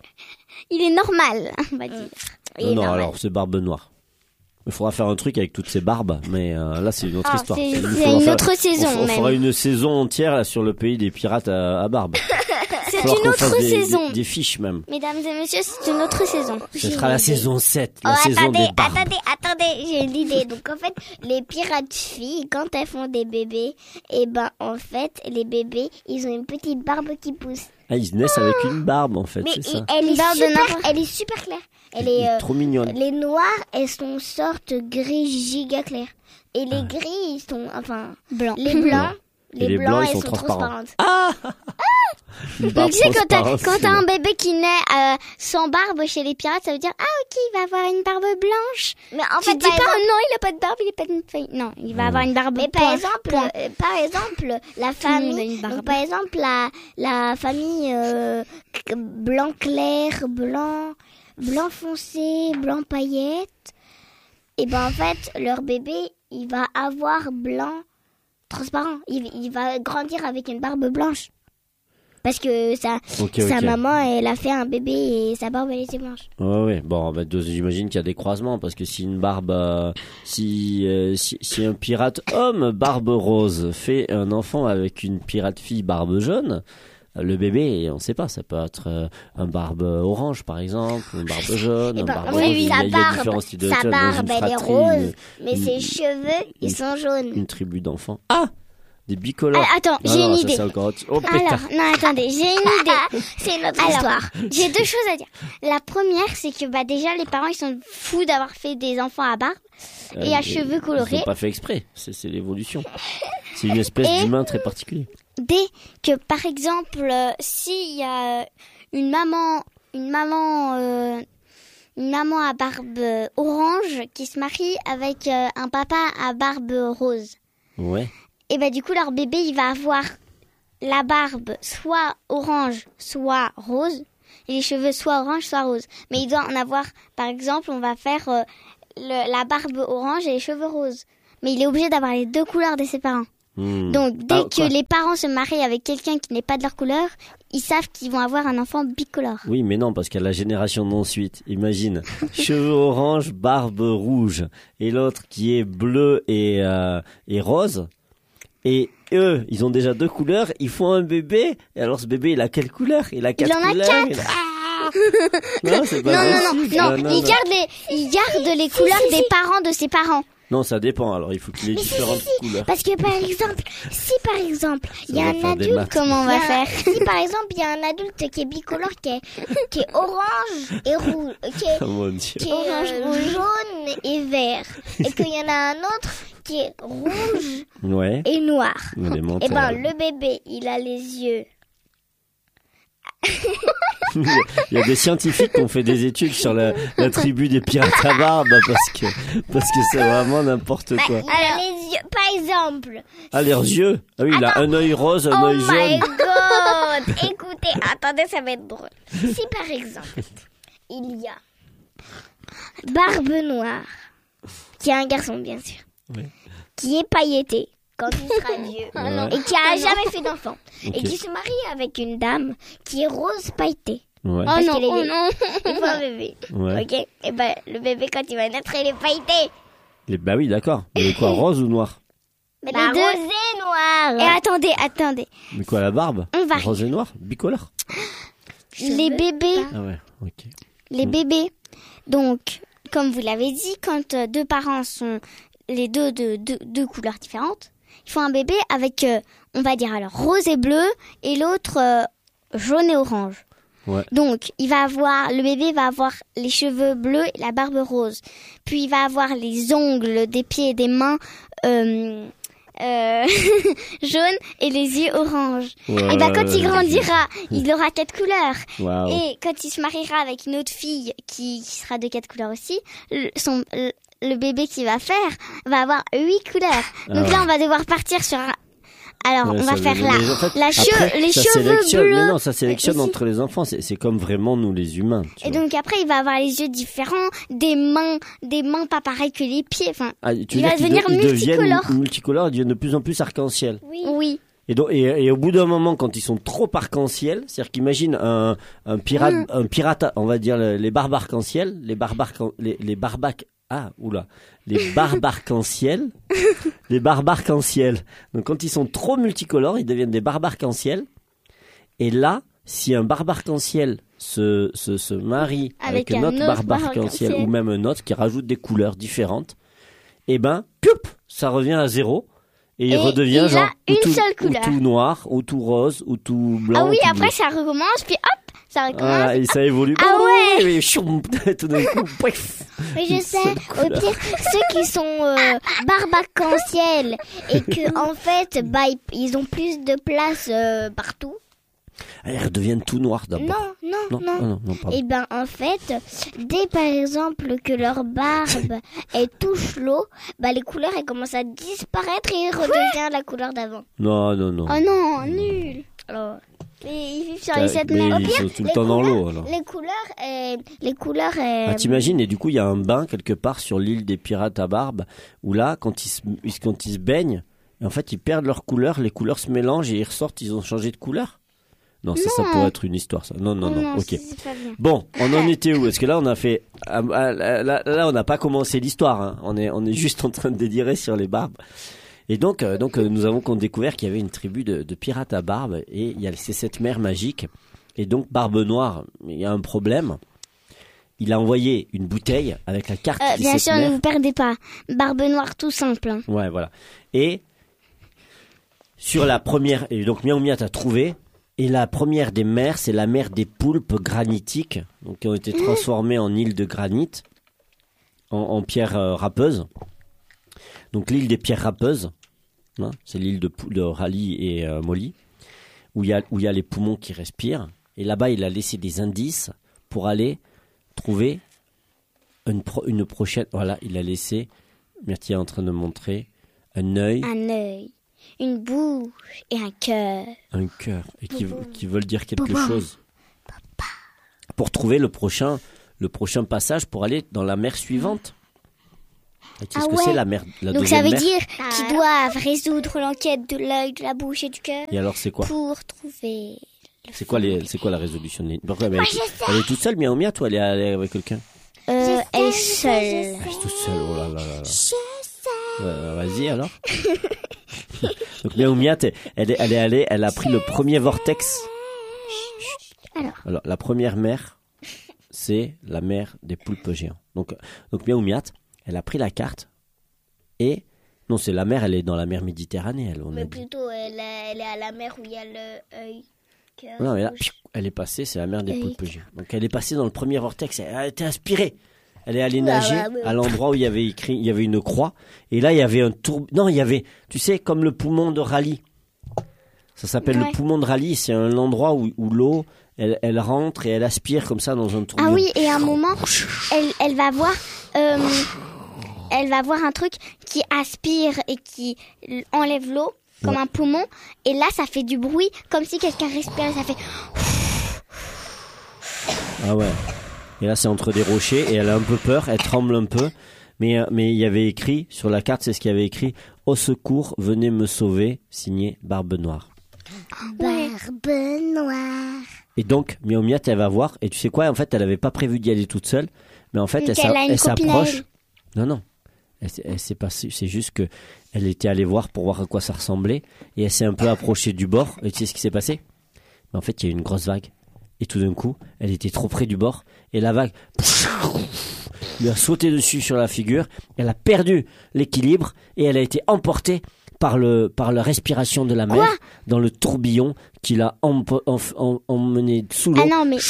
S1: il est normal, on va dire.
S4: Il
S2: Non,
S4: est
S2: non,
S4: normal.
S2: alors c'est barbe noire. Il faudra faire un truc avec toutes ces barbes, mais euh, là c'est une autre
S1: Ah,
S2: histoire.
S1: c'est-
S2: Il
S1: c'est
S2: faudra
S1: une
S2: faire-
S1: autre saison,
S2: On, f- on
S1: même.
S2: fera une saison entière là, sur le pays des pirates à, à barbe.
S1: C'est
S2: Faudra
S1: une
S2: qu'on
S1: autre
S2: fasse des,
S1: saison.
S2: Des, des fiches même.
S1: Mesdames et messieurs, c'est une autre saison.
S2: Ce
S4: J'ai
S2: sera la
S4: une idée.
S2: saison sept, la
S4: Oh,
S2: saison
S4: attendez,
S2: des barbes.
S4: attendez, attendez, j'ai une idée. Donc, en fait, les pirates filles, quand elles font des bébés, et ben, en fait, les bébés, ils ont une petite barbe qui pousse.
S2: Ah, ils naissent avec une barbe en fait,
S4: Mais
S2: c'est ça.
S4: elle, est
S1: Une barbe de
S4: super,
S1: n'importe-
S4: elle est super claire. Elle
S2: Elle
S4: est,
S2: est
S4: euh,
S2: trop mignonne.
S4: les noirs, elles sont sorte gris giga clair. Et les
S2: Ah.
S4: gris, ils sont, enfin,
S1: Blanc.
S4: les blancs,
S2: Et
S4: les,
S2: les
S4: blancs,
S2: blancs, ils
S4: elles
S2: sont
S4: sont
S2: transparents.
S4: transparentes.
S2: Ah Une
S1: Donc
S2: barbe
S1: tu sais, quand t'as,
S2: transparente,
S1: quand t'as
S2: c'est-
S1: un bébé qui naît euh, sans barbe chez les pirates, ça veut dire, ah ok, il va avoir une barbe blanche.
S4: Mais en
S1: Tu
S4: fait,
S1: te dis
S4: par
S1: pas,
S4: exemple,
S1: non, il a pas de barbe, il a pas de feuille. Non, il va avoir une barbe
S4: mais par
S1: point,
S4: exemple,
S1: point.
S4: euh, par exemple, la
S1: Tout le monde a
S4: famille,
S1: une barbe.
S4: donc par exemple la la famille euh, c- blanc clair, blanc blanc foncé, blanc paillette, et ben en fait leur bébé il va avoir blanc transparent. Il, il va grandir avec une barbe blanche parce que sa
S2: Ok,
S4: sa
S2: ok.
S4: maman elle a fait un bébé et sa barbe elle était blanche.
S2: Ouais, ouais. Bon, bah, de- j'imagine qu'il y a des croisements parce que si une barbe, euh, si, euh, si si un pirate homme barbe rose fait un enfant avec une pirate fille barbe jaune, euh, le bébé, on sait pas, ça peut être euh, un barbe orange par exemple, une barbe jaune,
S4: Et
S2: un
S4: ben,
S2: barbe
S4: oui,
S2: rose.
S4: oui,
S2: Il y a-
S4: sa
S2: il y a
S4: barbe,
S2: différents styles de
S4: sa
S2: tu vois, dans une
S4: barbe elle est
S2: fratrie,
S4: rose,
S2: une-
S4: mais
S2: une-
S4: ses cheveux ils
S2: une-
S4: sont jaunes.
S2: une tribu d'enfants. Ah, des bicolores.
S1: Ah, attends,
S2: Ah
S1: j'ai
S2: non,
S1: une
S2: ça,
S1: idée.
S2: c'est encore autre- Oh putain.
S1: Alors, non, attendez, j'ai une idée.
S4: C'est une autre
S1: Alors,
S4: histoire.
S1: j'ai deux choses à dire. La première, c'est que bah déjà les parents ils sont fous d'avoir fait des enfants à barbe et à
S2: Euh,
S1: cheveux
S2: Ils
S1: colorés.
S2: l'ont pas fait exprès. C'est c'est l'évolution. C'est une espèce
S1: Et-
S2: d'humain très particulier.
S1: Dès que par exemple, euh, s'il y a une maman, une maman, euh, une maman à barbe euh, orange qui se marie avec euh, un papa à barbe rose,
S2: Ouais.
S1: et bah du coup leur bébé il va avoir la barbe soit orange, soit rose, et les cheveux soit orange, soit rose. Mais il doit en avoir, par exemple, on va faire euh, le- la barbe orange et les cheveux roses. Mais il est obligé d'avoir les deux couleurs de ses parents.
S2: Hmm.
S1: Donc dès
S2: Ah,
S1: que
S2: quoi
S1: les parents se marient avec quelqu'un qui n'est pas de leur couleur, ils savent qu'ils vont avoir un enfant bicolore.
S2: Oui, mais non, parce qu'il y a la génération d'ensuite. Imagine, cheveux orange, barbe rouge, et l'autre qui est bleu et, euh, et rose. Et eux, ils ont déjà deux couleurs, ils font un bébé, et alors ce bébé, il a quelle couleur? Il a quatre
S1: en a
S2: couleurs.
S1: quatre.
S2: il a- Non, c'est pas
S1: Non, non, non,
S2: possible.
S1: non,
S2: non,
S1: il
S2: non.
S1: garde les, il garde les couleurs des parents de ses parents.
S2: Non, ça dépend, alors il faut qu'il ait
S4: Mais si,
S2: différentes
S4: si, si.
S2: couleurs.
S4: Parce que par exemple, si par exemple, il y
S2: Ça
S4: a
S2: va
S4: un
S2: faire des
S4: adulte,
S2: maths.
S1: Comment on
S4: il y a
S1: va
S4: un-
S1: faire?
S4: si par exemple, il y a un adulte qui est bicolore, qui est, qui est orange et rouge, qui est,
S2: Oh mon dieu.
S4: qui est euh, jaune et vert, et qu'il y en a un autre qui est rouge
S2: Ouais.
S4: et noir.
S2: Les
S4: Et
S2: menteurs.
S4: ben le bébé, il a les yeux.
S2: Il y a des scientifiques qui ont fait des études sur la, la tribu des pirates à barbe parce que parce que c'est vraiment n'importe quoi.
S4: Il a les yeux, par exemple.
S2: Ah, leurs yeux. Ah oui, il a un œil rose, un
S4: Oh
S2: œil
S4: my
S2: jaune.
S4: god! Écoutez, attendez, ça va être drôle. Si par exemple, il y a Barbe Noire, qui est un garçon bien sûr,
S2: Oui.
S4: qui est pailleté quand il sera vieux,
S2: non.
S4: et qui a jamais fait d'enfant,
S2: Ok.
S4: et qui se marie avec une dame qui est rose pailletée.
S2: Ouais.
S1: Oh
S4: Parce
S1: non,
S4: qu'elle est
S1: oh
S4: née.
S1: non.
S4: Il faut un bébé.
S2: Ouais.
S4: Ok? Et ben, le bébé, quand il va naître, il est pailleté.
S2: Les- bah oui, d'accord. Mais quoi, rose ou noir?
S1: Mais
S4: Bah,
S1: les deux.
S4: rosé noir.
S1: Et attendez, attendez.
S2: Mais quoi, la barbe?
S1: On va
S2: Rose et noir? Bicolore?
S1: Les bébés,
S2: Ah ouais, ok.
S1: les
S2: Mm.
S1: bébés. Donc, comme vous l'avez dit, quand euh, deux parents sont les deux de deux, deux couleurs différentes, ils font un bébé avec, euh, on va dire alors rose et bleu, et l'autre euh, jaune et orange.
S2: Ouais.
S1: Donc, il va avoir, le bébé va avoir les cheveux bleus et la barbe rose. Puis, il va avoir les ongles des pieds et des mains euh, euh, jaunes et les yeux oranges.
S2: Ouais,
S1: Et ben, quand il
S2: ouais,
S1: grandira, il aura quatre couleurs.
S2: Waouh.
S1: Et quand il se mariera avec une autre fille qui, qui sera de quatre couleurs aussi, le, son, le, le bébé qu'il va faire va avoir huit couleurs. Donc
S2: Ah.
S1: là, on va devoir partir sur un... Alors,
S2: Ouais,
S1: on va
S2: ça-
S1: faire
S2: mais-
S1: la,
S2: mais en fait,
S1: la che-
S2: après,
S1: les
S2: ça
S1: cheveux
S2: sélectionne-
S1: bleus.
S2: Mais non, ça sélectionne
S1: Et si-
S2: entre les enfants. C'est c'est comme vraiment nous, les humains. tu
S1: Et
S2: vois.
S1: donc après, il va avoir les yeux différents, des mains, des mains pas pareilles que les pieds. Enfin,
S2: Ah, tu
S1: il
S2: veux
S1: va
S2: dire qu'ils
S1: devenir
S2: de- ils deviennent
S1: multicolore.
S2: multicolores, ils deviennent de plus en plus arc-en-ciel.
S4: Oui.
S1: oui.
S2: Et, donc, et, et au bout d'un moment, quand ils sont trop arc-en-ciel, c'est-à-dire qu'imagine un, un pirate,
S1: Mm.
S2: un pirate, on va dire le- les barbes arc-en-ciel, les barbes arc- les, les barbacs, ah, oula, les barbes arc-en-ciel, les barbes arc-en-ciel. Donc quand ils sont trop multicolores, ils deviennent des barbes arc-en-ciel. Et là, si un barbe arc-en-ciel se, se, se marie avec,
S1: Avec
S2: un
S1: un
S2: autre
S1: autre
S2: barbe
S1: barbe
S2: arc-en-ciel,
S1: arc-en-ciel.
S2: ou même un autre qui rajoute des couleurs différentes, eh ben, pioup, ça revient à zéro. Et il
S1: Et
S2: redevient
S1: il a
S2: genre ou
S1: une
S2: tout,
S1: seule
S2: ou
S1: couleur.
S2: tout noir, ou tout rose, ou tout blanc.
S1: Ah oui,
S2: ou tout
S1: après
S2: bleu.
S1: ça recommence, puis hop, ça recommence.
S2: Ah, et ça évolue.
S1: Ah ouais.
S2: Et choum, tout d'un coup, pouf.
S4: Oui, je
S2: Une
S4: sais.
S2: seule
S4: Au pire, ceux qui sont euh, barbe arc-en-ciel et que en fait, bah, ils- ils ont plus de place euh, partout.
S2: Elles redeviennent tout noires d'abord.
S4: Non, non,
S2: Non,
S4: non.
S2: ah non, non, pardon.
S4: Et ben en fait, dès par exemple que leur barbe elle touche l'eau, bah les couleurs elles commencent à disparaître et redevient la couleur d'avant.
S2: Non, non, non.
S1: Oh non, nul.
S4: Alors,
S1: Et ils vivent sur
S2: T'as-
S1: les sept
S2: mais
S1: mers.
S2: ils sont tout le
S4: les
S2: temps dans
S4: couleurs-
S2: l'eau alors.
S4: les couleurs, euh, les couleurs. euh,
S2: Ah, t'imagines, et du coup il y a un bain quelque part sur l'île des pirates à barbe où là quand ils se, ils- quand ils se baignent, et en fait ils perdent leur couleur, les couleurs se mélangent et ils ressortent, ils ont changé de couleur. Non, ça, ça
S1: Non.
S2: pourrait être une histoire ça. Non, non, non,
S1: non,
S2: ok.
S1: c'est- c'est pas bien.
S2: Bon, on en était où? Parce que là on a fait, ah, ah, là, là, là, on n'a pas commencé l'histoire, hein. on, est, on est juste en train de délirer sur les barbes. Et donc, euh, donc euh, nous avons découvert qu'il y avait une tribu de, de pirates à barbe et il y a ces sept mers magiques. Et donc Barbe Noire, il y a un problème. Il a envoyé une bouteille avec la carte
S1: Euh,
S2: des
S1: bien
S2: sept
S1: sûr, ne
S2: mers.
S1: vous perdez pas. Barbe Noire tout simple. hein.
S2: Ouais, voilà. Et sur la première, et donc Miaou Miat a trouvé. Et la première des mers, c'est la mer des poulpes granitiques, donc qui ont été transformées en îles de granit, en, en pierres euh, râpeuses. Donc l'île des pierres râpeuses, hein, c'est l'île de, Pou- de Raleigh et euh, Molly, où il y a où il y a les poumons qui respirent. Et là-bas, il a laissé des indices pour aller trouver une, pro- une prochaine. Voilà, il a laissé. Myrtille est en train de montrer un œil,
S1: Un œil, une bouche et un cœur.
S2: un cœur, et qui, qui veulent dire quelque chose. Pour trouver le prochain, le prochain passage pour aller dans la mer suivante. Et qu'est-ce
S1: Ah
S2: que
S1: ouais.
S2: c'est la mer, la
S1: Donc ça
S2: deuxième
S1: veut
S2: mer
S1: dire qu'ils doivent résoudre l'enquête de l'œil, de la bouche et du cœur
S2: Et alors c'est quoi?
S1: pour trouver.
S2: C'est quoi les, c'est quoi la résolution de l'île? Pourquoi elle, est, elle est toute seule, Miaou Miat, ou elle est allée avec quelqu'un?
S1: Euh, elle est
S4: je sais,
S1: seule.
S2: Elle est toute seule, oh là là là là. Ouais, vas-y alors. Donc Miaou Miat, elle est, elle est allée, elle a pris le premier vortex.
S1: Alors.
S2: Alors la première mer, c'est la mer des poulpes géants. Donc, donc Miaou Miat, elle a pris la carte et non, c'est la mer, elle est dans la mer Méditerranée, elle. On a
S4: Mais
S2: dit.
S4: plutôt, elle, est- elle est à la mer où il y a le œil. Cœur,
S2: Non, mais là,
S4: bouche.
S2: piou, elle est passée, c'est la mer des
S1: Oui.
S2: poulpes géants. Donc elle est passée dans le premier vortex, elle a été inspirée. Elle est allée
S4: Bah,
S2: nager
S4: bah, bah.
S2: à l'endroit où il y avait écrit, il y avait une croix, et là il y avait un tour. Non, il y avait, tu sais, comme le poumon de Raleigh. Ça s'appelle
S1: Ouais.
S2: le poumon de Raleigh. C'est un endroit où, où l'eau, elle, elle rentre et elle aspire comme ça dans un tourbillon.
S1: Ah oui, et à un moment, elle, elle va voir, euh, elle va voir un truc qui aspire et qui l- enlève l'eau comme
S2: Ouais.
S1: un poumon. Et là, ça fait du bruit, comme si quelqu'un respirait. Ça fait.
S2: Ah ouais. Et là, c'est entre des rochers et elle a un peu peur, elle tremble un peu. Mais, euh, mais il y avait écrit, sur la carte, c'est ce qu'il y avait écrit: au secours, venez me sauver, signé Barbe Noire.
S4: Barbe noire.
S2: Et donc, Miaou Miat, elle va voir, et tu sais quoi, en fait, elle avait pas prévu d'y aller toute seule, mais en fait,
S1: Mais
S2: elle,
S1: qu'elle
S2: s'a-
S1: a une
S2: elle
S1: copine à
S2: s'approche.
S1: elle.
S2: Non, non. Elle, s'est- elle s'est passée, c'est juste que elle était allée voir pour voir à quoi ça ressemblait, et elle s'est un peu approchée du bord, et tu sais ce qui s'est passé? Mais en fait, il y a eu une grosse vague. Et tout d'un coup, elle était trop près du bord, et la vague lui a sauté dessus sur la figure, elle a perdu l'équilibre, et elle a été emportée par le par la respiration de la mer
S1: Quoi
S2: dans le tourbillon qui l'a empo- enf- em- emmenée sous l'eau.
S1: Ah non, mais.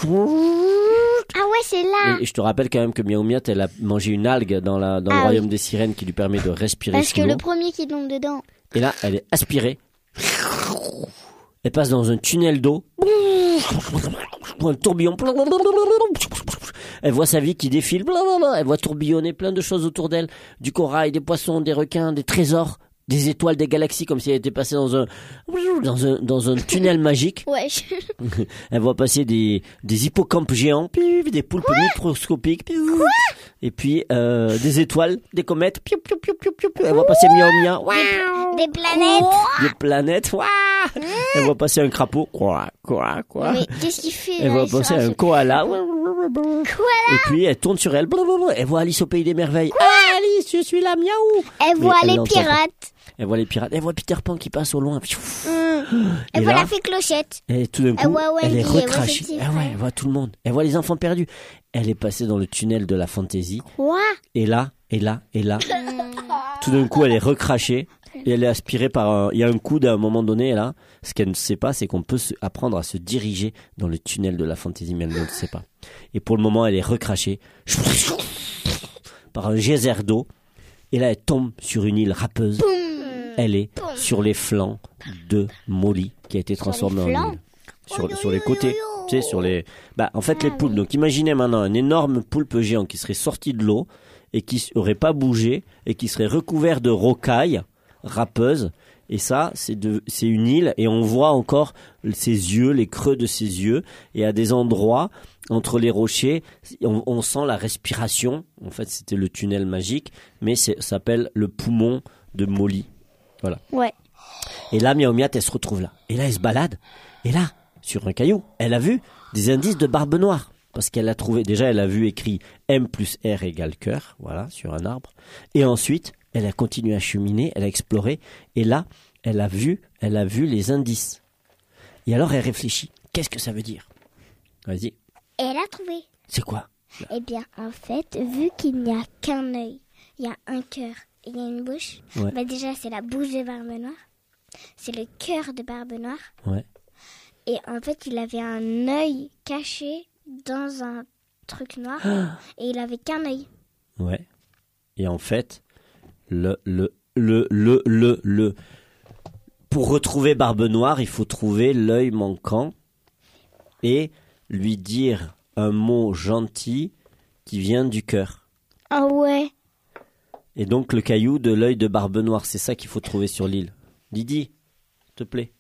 S1: Ah ouais, c'est là.
S2: Et je te rappelle quand même que Miaou Miat, elle a mangé une algue dans, la, dans le
S1: Ah
S2: royaume
S1: oui.
S2: des sirènes qui lui permet de respirer
S1: Parce
S2: sous
S1: que
S2: l'eau.
S1: le premier qui tombe dedans.
S2: Et là, elle est aspirée. Elle passe dans un tunnel d'eau. Un tourbillon. Elle voit sa vie qui défile. Elle voit tourbillonner plein de choses autour d'elle. Du corail, des poissons, des requins, des trésors, des étoiles, des galaxies, comme si elle était passée dans un, dans un, dans un tunnel magique.
S1: Ouais.
S2: Elle voit passer des, des hippocampes géants, pif, des poulpes microscopiques, pif, et puis euh, des étoiles, des comètes. Piou, piou, piou, piou, piou, piou. Elle voit passer miaou miaou,
S4: Des planètes.
S2: des planètes. Ouah. Elle voit passer un crapaud. Quoi, quoi, quoi.
S1: Mais qu'est-ce qu'il fait
S2: Elle
S1: là,
S2: voit
S1: il sort
S2: passer
S1: un
S2: un
S1: jeu-
S2: koala. Et puis elle tourne sur elle. Elle voit Alice au pays des merveilles. Ah, Alice, je suis la miaou.
S1: Elle
S2: Mais
S1: voit
S2: elle
S1: les
S2: l'entend pas.
S1: pirates.
S2: Elle voit les pirates. Elle voit Peter Pan qui passe au loin.
S1: Hum.
S2: Et
S4: Elle voit
S2: là,
S4: la fée Clochette.
S2: et tout d'un coup,
S4: Elle voit Wendy,
S2: elle est
S4: elle voit
S2: recrachée.
S4: ses petits
S2: Ah ouais,
S4: frères.
S2: elle voit tout le monde. Elle voit les enfants perdus. Elle est passée dans le tunnel de la fantaisie.
S1: Quoi?
S2: Et là, et là, et là. Tout d'un coup, elle est recrachée. Et elle est aspirée par un... Il y a un coude à un moment donné, là. Ce qu'elle ne sait pas, c'est qu'on peut se- apprendre à se diriger dans le tunnel de la fantaisie, mais elle ne le sait pas. Et pour le moment, elle est recrachée par un geyser d'eau. Et là, elle tombe sur une île râpeuse. Elle est sur les flancs de Molly, qui a été transformée en
S1: flancs
S2: île. sur, sur les côtés. Tu sais, sur les... Bah, en fait, les poules. Donc, imaginez maintenant un énorme poulpe géant qui serait sorti de l'eau et qui n'aurait pas bougé et qui serait recouvert de rocailles râpeuses. Et ça, c'est, de, c'est une île et on voit encore ses yeux, les creux de ses yeux. Et à des endroits, entre les rochers, on, on sent la respiration. En fait, c'était le tunnel magique, mais c'est, ça s'appelle le poumon de Molly. Voilà.
S1: Ouais.
S2: Et là, Miaou Miat, elle se retrouve là. Et là, elle se balade. Et là, sur un caillou, elle a vu des indices de Barbe Noire. Parce qu'elle a trouvé, déjà, elle a vu écrit M plus R égale cœur. Voilà, sur un arbre. Et ensuite, elle a continué à cheminer, elle a exploré. Et là, elle a vu, elle a vu les indices. Et alors, elle réfléchit. Qu'est-ce que ça veut dire? Vas-y.
S4: Elle a trouvé.
S2: C'est quoi?
S4: Eh bien, en fait, vu qu'il n'y a qu'un œil, il y a un cœur et il y a une bouche,
S2: Ouais.
S4: bah déjà, c'est la bouche de Barbe Noire. C'est le cœur de Barbe Noire.
S2: Ouais.
S4: Et en fait, il avait un œil caché dans un truc noir. Et il avait qu'un œil.
S2: Ouais. Et en fait, le, le, le, le, le, le, pour retrouver Barbe Noire, il faut trouver l'œil manquant et lui dire un mot gentil qui vient du cœur.
S1: Ah ouais.
S2: Et donc le caillou de l'œil de Barbe Noire, c'est ça qu'il faut trouver sur l'île. Didi, s'il te plaît.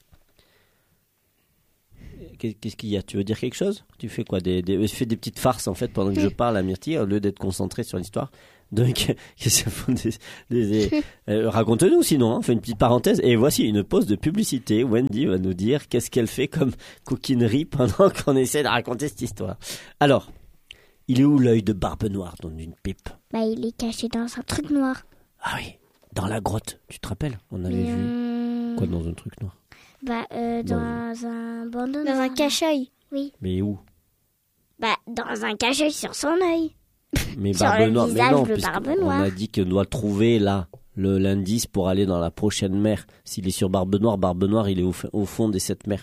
S2: Qu'est-ce qu'il y a? Tu veux dire quelque chose? Tu fais quoi? des, des, Tu fais des petites farces en fait pendant que je parle à Myrtille au lieu d'être concentré sur l'histoire. Donc, qu'est-ce que font des, des, des euh, raconte-nous sinon, hein, on fait une petite parenthèse. Et voici une pause de publicité. Wendy va nous dire qu'est-ce qu'elle fait comme coquinerie pendant qu'on essaie de raconter cette histoire. Alors, il est où l'œil de Barbe Noire dans une pipe?
S4: Bah, il est caché dans un truc noir.
S2: Ah oui, dans la grotte. Tu te rappelles? On avait vu
S4: Hum,
S2: quoi dans un truc noir?
S4: Bah, euh, dans
S2: Dans-
S4: un bandeau
S1: Dans
S4: noir.
S1: un cache-œil.
S4: Oui.
S2: Mais où?
S4: Bah, dans un cache-œil sur son œil.
S2: Mais
S4: Sur
S2: Barbe
S4: le
S2: Noire, mais
S4: visage
S2: non,
S4: de
S2: puisque
S4: Barbe
S2: on
S4: Noire.
S2: a dit qu'on doit trouver là le l'indice pour aller dans la prochaine mer. S'il est sur Barbe Noire, Barbe Noire, il est au, au fond des sept mers.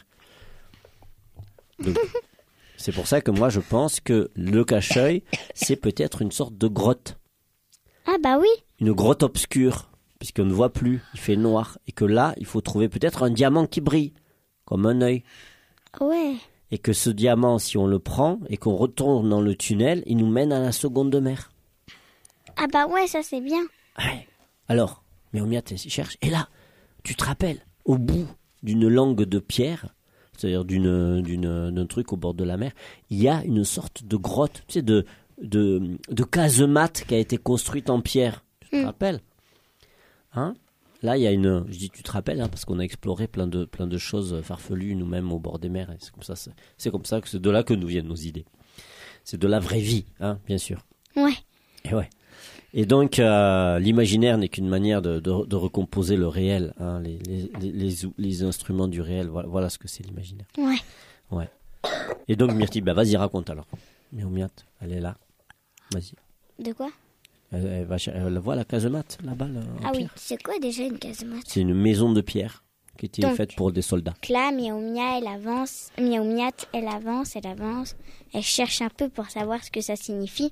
S2: Donc, c'est pour ça que moi je pense que le cache-œil, c'est peut-être une sorte de grotte,
S1: Ah bah oui.
S2: une grotte obscure, puisqu'on ne voit plus, il fait noir, et que là, il faut trouver peut-être un diamant qui brille, comme un œil.
S1: Ouais.
S2: Et que ce diamant, si on le prend et qu'on retourne dans le tunnel, il nous mène à la seconde mer.
S1: Ah bah ouais, ça c'est bien.
S2: Ouais. Alors, Miaou Miat, elle cherche. Et là, tu te rappelles, au bout d'une langue de pierre, c'est-à-dire d'une, d'une, d'un truc au bord de la mer, il y a une sorte de grotte, tu sais, de, de, de casemate qui a été construite en pierre. Tu te
S1: Mm.
S2: rappelles? Hein? Là, il y a une. Je dis, tu te rappelles, hein, parce qu'on a exploré plein de, plein de choses farfelues nous-mêmes au bord des mers. Et c'est comme ça, c'est, c'est comme ça que c'est de là que nous viennent nos idées. C'est de la vraie vie, hein, bien sûr.
S1: Ouais.
S2: Et ouais. Et donc, euh, l'imaginaire n'est qu'une manière de, de, de recomposer le réel, hein, les, les, les, les, les instruments du réel. Voilà, voilà ce que c'est l'imaginaire.
S1: Ouais.
S2: Ouais. Et donc, Myrtille, bah, vas-y, raconte alors. Miaou Miat, elle est là. Vas-y.
S1: De quoi?
S2: Elle, elle, va, cher- elle voit la casemate là-bas, là, en
S1: Ah oui.
S2: pierre.
S4: C'est quoi déjà une casemate?
S2: C'est une maison de pierre qui était
S1: Donc.
S2: faite pour des soldats.
S1: Donc là, Miaou Mia, elle avance. Miaou Miat, elle avance, elle avance. Elle cherche un peu pour savoir ce que ça signifie.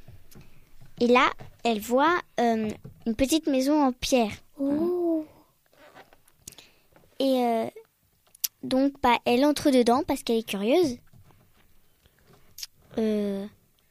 S1: Et là, elle voit euh, une petite maison en pierre.
S4: Oh.
S1: Et euh, donc, bah, elle entre dedans parce qu'elle est curieuse. Euh...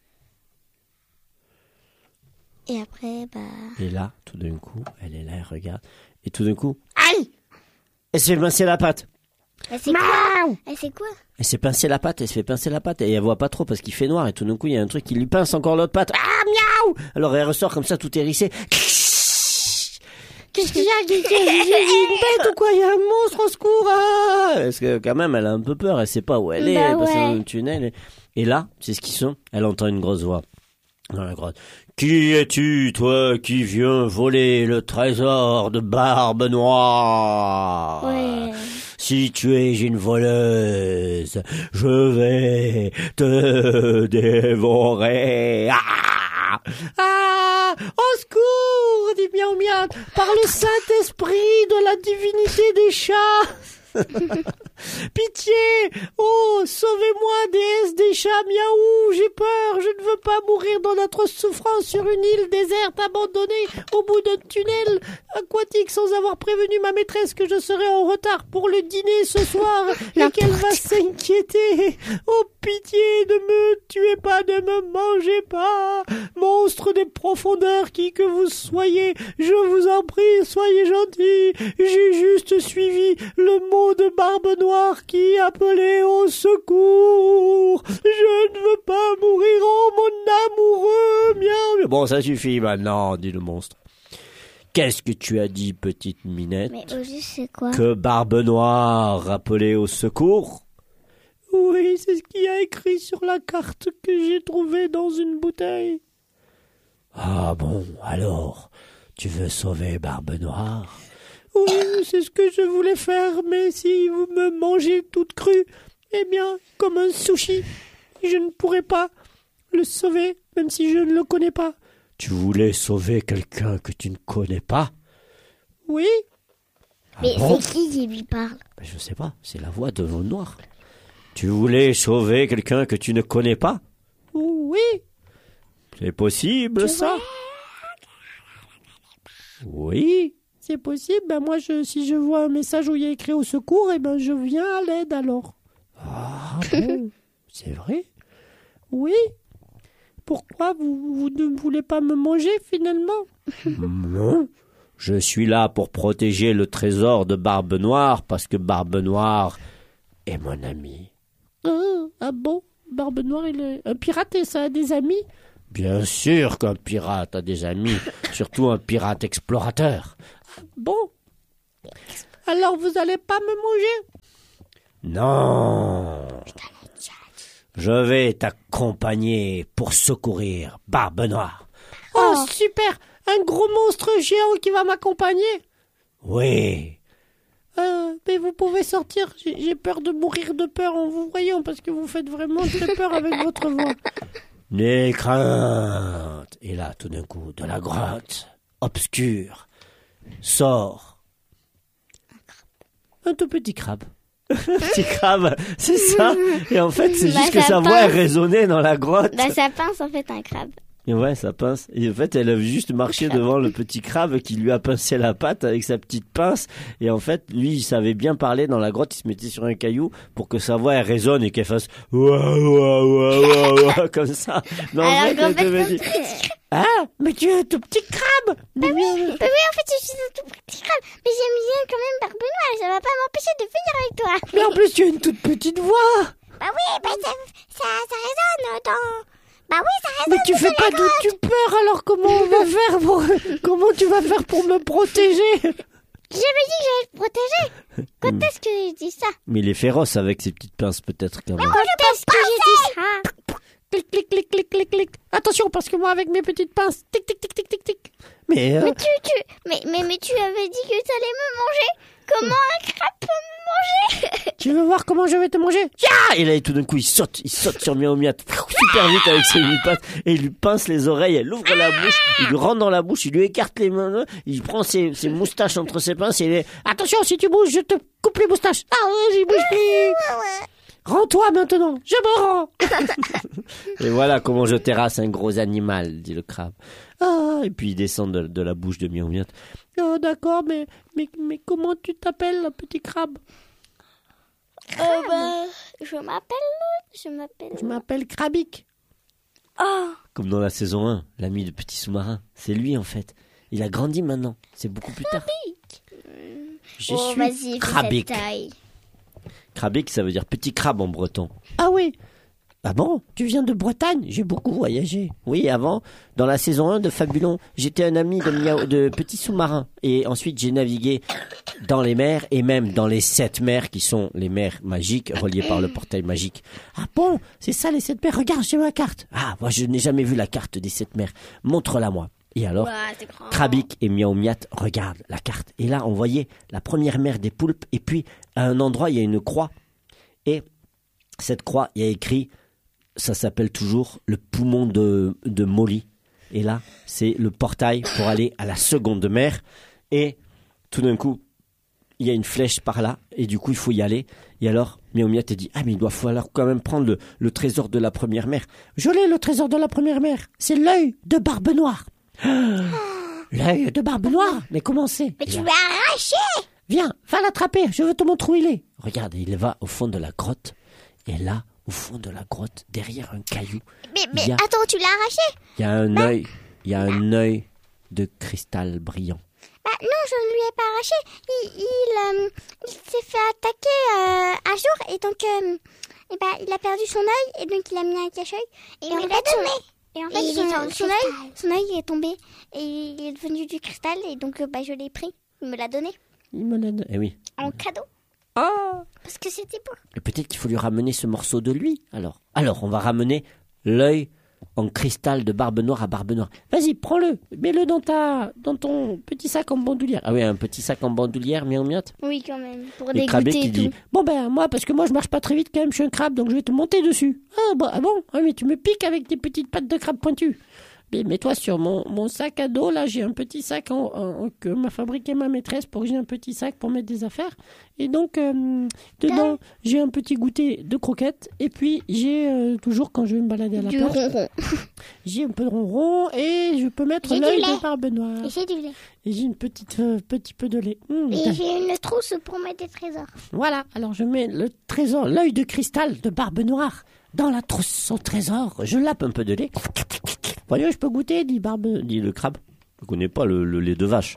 S1: Et après, bah...
S2: Et là, tout d'un coup, elle est là, elle regarde. Et tout d'un coup, aïe! Elle se fait pincer la patte.
S4: Elle c'est quoi? Elle c'est quoi?
S2: Elle s'est pincé la patte, elle se fait pincer la patte. Et elle voit pas trop parce qu'il fait noir. Et tout d'un coup, il y a un truc qui lui pince encore l'autre patte. Ah, miaou! Alors elle ressort comme ça, tout hérissé. Qu'est-ce qu'il y a? Qu'est-ce qu'il y a? J'ai une bête ou quoi? Il y a un monstre, au secours! Ah! Parce que quand même, elle a un peu peur. Elle sait pas où elle est.
S1: Bah
S2: Elle passe
S1: ouais.
S2: dans le tunnel. Et, et là, c'est ce qu'ils sont. Elle entend une grosse voix dans la grotte. Qui es-tu, toi, qui viens voler le trésor de Barbe Noire?
S1: Ouais.
S2: Si tu es une voleuse, je vais te dévorer. Ah! Ah! Au secours, dit Miaou Miat, par le Saint-Esprit de la divinité des chats. Pitié! Oh, sauvez-moi, déesse des chats, miaou! J'ai peur, je
S5: ne veux pas mourir dans notre souffrance sur une île déserte abandonnée au bout d'un tunnel aquatique sans avoir prévenu ma maîtresse que je serais en retard pour le dîner ce soir et qu'elle va s'inquiéter. Oh, pitié, ne me tuez pas, ne me mangez pas. Monstre des profondeurs, qui que vous soyez, je vous en prie, soyez gentils. J'ai juste suivi le mot de Barbe Noire qui appelait au secours. Je ne veux pas mourir, oh mon amoureux, miaou.
S2: Bon, ça suffit maintenant, dit le monstre. Qu'est-ce que tu as dit, petite minette?
S4: Mais au juste, c'est quoi?
S2: Que Barbe Noire appelait au secours?
S5: Oui, c'est ce qu'il y a écrit sur la carte que j'ai trouvée dans une bouteille.
S2: Ah bon, alors, tu veux sauver Barbe Noire?
S5: Oui, c'est ce que je voulais faire, mais si vous me mangez toute crue, eh bien, comme un sushi, je ne pourrai pas le sauver, même si je ne le connais pas.
S2: Tu voulais sauver quelqu'un que tu ne connais pas?
S5: Oui.
S4: Mais
S2: Ah bon?
S4: c'est qui qui lui parle?
S2: Ben, je sais pas, c'est la voix de Jaune Noir. Tu voulais sauver quelqu'un que tu ne connais pas?
S5: Oui.
S2: C'est possible, ça? Oui.
S5: C'est possible, ben moi, je, si je vois un message où il y a écrit au secours, eh ben je viens à l'aide alors.
S2: Ah bon? C'est vrai?
S5: Oui. Pourquoi vous, vous ne voulez pas me manger finalement?
S2: Non. Je suis là pour protéger le trésor de Barbe Noire parce que Barbe Noire est mon ami.
S5: Ah, ah bon? Barbe Noire, il est un pirate et ça a des amis?
S2: Bien sûr qu'un pirate a des amis, surtout un pirate explorateur.
S5: Bon. Alors vous allez pas me manger?
S2: Non. Je vais t'accompagner pour secourir Barbe Noire.
S5: Oh, super! Un gros monstre géant qui va m'accompagner?
S2: Oui.
S5: Euh, mais vous pouvez sortir, j'ai, j'ai peur de mourir de peur en vous voyant, parce que vous faites vraiment très peur avec votre voix.
S2: N'aie crainte. Et là, tout d'un coup, de la grotte obscure sort un tout petit crabe. Un petit crabe, c'est ça. Et en fait, c'est
S1: Bah,
S2: juste que
S1: ça
S2: sa voix
S1: pince.
S2: elle résonnait dans la grotte.
S1: Bah, ça pince en fait un crabe.
S2: Et ouais, ça pince. Et en fait, elle a juste marché devant le petit crabe qui lui a pincé la patte avec sa petite pince. Et en fait, lui, il savait bien parler dans la grotte. Il se mettait sur un caillou pour que sa voix elle résonne et qu'elle fasse ouah, ouah, ouah, ouah, ouah, comme ça. Mais en
S1: Alors
S2: fait,
S1: qu'en
S2: elle
S1: fait,
S2: devait
S1: c'est
S2: dire, ah, mais tu es un tout petit crabe.
S1: Bah oui, bah oui, en fait, je suis un tout petit crabe. Mais j'aime bien quand même Barbe Noire. Ça va pas m'empêcher de venir avec toi.
S5: Mais en plus, tu as une toute petite voix.
S1: Bah oui, bah ça, ça, ça résonne dans... Bah oui, ça résonne.
S5: Mais tu fais pas de tu peur, alors comment on va faire pour, comment tu vas faire pour me protéger?
S1: J'avais dit que j'allais te protéger. Quand est-ce que j'ai dit ça?
S2: Mais il est féroce avec ses petites pinces, peut-être, quand même.
S1: Quand est-ce que j'ai dit ça?
S5: Clic, clic, clic, clic, clic, clic. Attention, parce que moi, avec mes petites pinces, tic, tic, tic, tic, tic, tic.
S2: Mais, euh,
S1: Mais tu, tu, mais, mais, mais tu avais dit que tu allais me manger. Comment un crabe peut me manger?
S5: Tu veux voir comment je vais te manger?
S2: ah, et là, tout d'un coup, il saute, il saute sur Miaou Miat, super vite avec ses huit pattes, et il lui pince les oreilles, elle ouvre la bouche, il lui rentre dans la bouche, il lui écarte les mains, il prend ses, ses moustaches entre ses pinces, et il est,
S5: Attention, si tu bouges, je te coupe les moustaches. Ah, j'y bouge plus. Rends-toi maintenant, je me rends.
S2: et voilà comment je terrasse un gros animal, dit le crabe. Ah, et puis il descend de, de la bouche de Miaou Miat.
S5: Oh, d'accord, mais, mais, mais comment tu t'appelles, petit crabe?
S1: Euh, bah, je m'appelle, je m'appelle...
S5: Je m'appelle Krabic.
S1: Oh,
S2: Comme dans la saison un, l'ami de Petit Sous-Marin. C'est lui, en fait. Il a grandi maintenant. C'est beaucoup plus tard. Je
S1: oh
S2: suis
S1: vas-y, fais
S2: Krabic.
S1: cette taille.
S2: Krabic, ça veut dire petit crabe en breton.
S5: Ah oui,
S2: Ah bon?
S5: tu viens de Bretagne? J'ai beaucoup voyagé.
S2: Oui, avant, dans la saison un de Fabulon, j'étais un ami de, Miaou- de Petit Sous-Marin. Et ensuite, j'ai navigué dans les mers et même dans les sept mers qui sont les mers magiques reliées par le portail magique.
S5: Ah bon, c'est ça les sept mers? Regarde, j'ai ma carte.
S2: Ah, moi, je n'ai jamais vu la carte des sept mers. Montre-la moi. Et alors,
S1: Ouah, c'est grand.
S2: Krabic et Miaou Miat regardent la carte. Et là, on voyait la première mer des poulpes. Et puis, à un endroit, il y a une croix. Et cette croix, il y a écrit, ça s'appelle toujours le poumon de, de Molly. Et là, c'est le portail pour aller à la seconde mer. Et tout d'un coup, il y a une flèche par là. Et du coup, il faut y aller. Et alors, Miaou Miat a dit, ah mais il doit falloir quand même prendre le, le trésor de la première mère.
S5: Je l'ai, le trésor de la première mère. C'est l'œil de Barbe Noire. L'œil de Barbe Noire. Mais comment c'est?
S4: Mais tu l'as arraché.
S5: Viens, va l'attraper, je veux te montrer où il est.
S2: Regarde, il va au fond de la grotte. Et là, au fond de la grotte, derrière un caillou,
S4: Mais, mais
S2: il y a,
S4: attends, tu l'as arraché?
S2: il y a un œil, il y a un œil de cristal brillant.
S4: Bah non, je ne lui ai pas arraché. Il, il, euh, il s'est fait attaquer euh, un jour et donc euh, et bah, il a perdu son œil et donc il a mis un cache-œil. Et,
S1: Il
S4: en
S1: me
S4: fait,
S1: l'a
S4: son,
S1: donné.
S4: et en fait,
S1: Et il
S4: son,
S1: est dans le
S4: son œil,
S1: cristal.
S4: son œil est tombé et il est devenu du cristal et donc euh, bah, je l'ai pris. Il me l'a donné
S5: Il me l'a donné.
S2: Eh oui.
S4: en cadeau
S5: Ah,
S4: parce que c'était beau.
S2: Et peut-être qu'il faut lui ramener ce morceau de lui, alors. Alors, on va ramener l'œil en cristal de Barbe Noire à Barbe Noire.
S5: vas-y, prends-le. Mets-le dans ta, dans ton petit sac en bandoulière.
S2: Ah oui, un petit sac en bandoulière, Miaou Miat.
S4: Oui, quand même, pour
S2: Et Krabic,
S4: dégoûter
S2: il
S4: et
S2: dit,
S4: tout.
S5: Bon ben moi, parce que moi je marche pas très vite quand même, je suis un crabe, donc je vais te monter dessus. Ah, bah, ah bon? Ah mais tu me piques avec tes petites pattes de crabe pointues. Mais mets-toi sur mon, mon sac à dos, là j'ai un petit sac en, en- en- que m'a fabriqué ma maîtresse pour que j'ai un petit sac pour mettre des affaires. Et donc euh, dedans j'ai un petit goûter de croquettes et puis j'ai euh, toujours quand je vais me balader à la
S4: Du
S5: plage,
S4: ronron.
S5: j'ai un peu de ronron et je peux mettre
S4: J'ai du
S5: l'œil
S4: lait.
S5: de Barbe Noire.
S4: Et j'ai du lait.
S5: Et j'ai une petite euh, petit peu de lait. Mmh,
S4: Et j'ai une trousse pour mettre des trésors.
S5: Voilà, alors je mets le trésor, l'œil de cristal de Barbe Noire dans la trousse au trésor.
S2: Je lappe un peu de lait.
S5: Voyons, je peux goûter, dit Barbe.
S2: Dit le crabe. Je connais pas le, le lait de vache.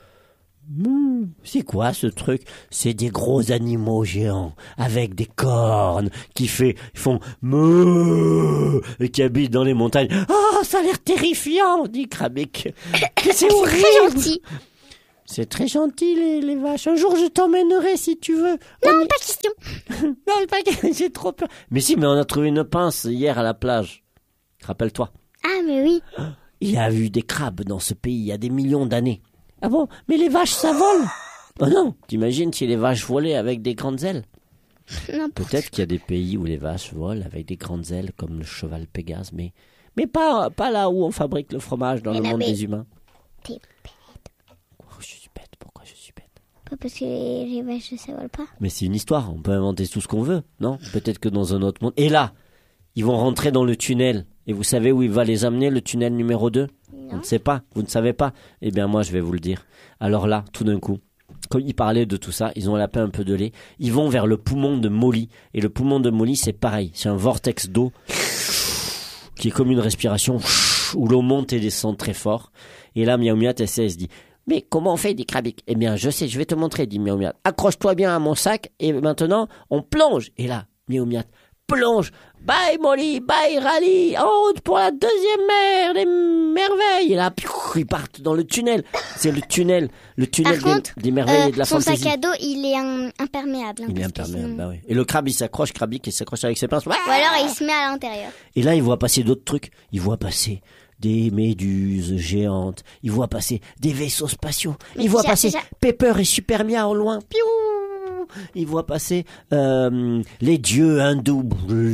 S5: Mmh.
S2: C'est quoi ce truc? C'est des gros animaux géants avec des cornes qui fait, font meuh et qui habitent dans les montagnes.
S5: Oh, ça a l'air terrifiant, dit Krabic. C'est
S4: C'est
S5: horrible.
S4: très gentil.
S5: C'est très gentil, les, les vaches. Un jour, je t'emmènerai si tu veux.
S4: Non, pas question.
S5: Non, pas que j'ai trop peur.
S2: Mais si, mais on a trouvé une pince hier à la plage. Rappelle-toi.
S4: Ah, mais oui.
S2: Il y a eu des crabes dans ce pays il y a des millions d'années.
S5: Ah bon? Mais les vaches, ça vole.
S2: Oh non, t'imagines si les vaches volaient avec des grandes ailes?
S4: N'importe.
S2: Peut-être qu'il y a des pays où les vaches volent avec des grandes ailes comme le cheval Pégase, mais,
S5: Mais pas, pas là où on fabrique le fromage dans
S4: Mais
S5: le
S4: non,
S5: monde
S4: mais-
S5: des humains.
S4: T'es
S2: oh, je suis bête, pourquoi je suis bête?
S4: pas parce que les, les vaches, ça vole pas.
S2: Mais c'est une histoire, on peut inventer tout ce qu'on veut, non? Peut-être que dans un autre monde. Et là, ils vont rentrer dans le tunnel. Et vous savez où il va les amener, le tunnel numéro deux? On ne sait pas, vous ne savez pas? Eh bien moi je vais vous le dire. Alors là, tout d'un coup, comme ils parlaient de tout ça, ils ont lapé un peu de lait. Ils vont vers le poumon de Molly. Et le poumon de Molly, c'est pareil. C'est un vortex d'eau qui est comme une respiration où l'eau monte et descend très fort. Et là, Miaou Miat essaie, elle se dit, mais comment on fait, dit Krabic? Eh bien, je sais, je vais te montrer, dit Miaou Miat. Accroche-toi bien à mon sac et maintenant, on plonge. Et là, Miaou Miat plonge. Bye Molly, bye Rally, en route pour la deuxième mer des merveilles. Et là, piou, ils partent dans le tunnel. C'est le tunnel, le tunnel
S4: Par
S2: des,
S4: contre,
S2: des merveilles
S4: Euh,
S2: et de la
S4: son
S2: fantaisie.
S4: sac à dos, il est un- imperméable. hein,
S2: Il est
S4: parce que
S2: imperméable,
S4: sinon-
S2: bah oui. Et le crabe, il s'accroche, Krabic, il s'accroche avec ses pinces. Ouais.
S4: Ou alors, il se met à l'intérieur.
S2: Et là, il voit passer d'autres trucs. Il voit passer des méduses géantes. Il voit passer des vaisseaux spatiaux.
S4: Mais
S2: Il voit
S4: déjà-
S2: passer
S4: déjà-
S2: Pepper et Supermia au loin. Piou. Il voit passer euh, les dieux hindous,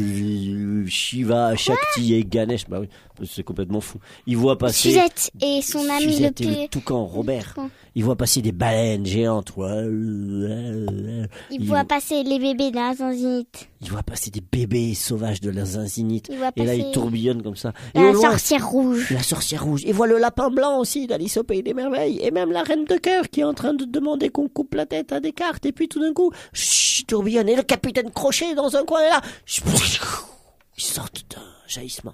S2: Shiva, Shakti et Ganesh. Bah oui, c'est complètement fou. Il voit passer
S4: Suzette et son ami le
S2: Suzette et
S4: plus...
S2: le toucan Robert.
S4: Toucan.
S2: Il voit passer des baleines géantes. Ouais.
S4: Il
S2: Il-
S4: voit passer les bébés dans la zanzinite.
S2: Il voit passer des bébés sauvages de la zinzinite.
S4: Il voit
S2: Et là,
S4: passer
S2: il tourbillonne comme ça. Et
S4: la
S2: au loin,
S4: sorcière rouge.
S2: la sorcière rouge. Et voilà le lapin blanc aussi d'Alice au Pays des Merveilles. Et même la reine de cœur qui est en train de demander qu'on coupe la tête à Descartes. Et puis tout d'un coup, chut, tourbillonne. Et le capitaine Crochet dans un coin est là. Ils sortent d'un jaillissement.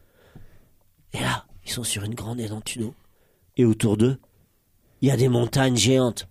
S2: Et là, ils sont sur une grande étendue d'eau. Et autour d'eux, il y a des montagnes géantes.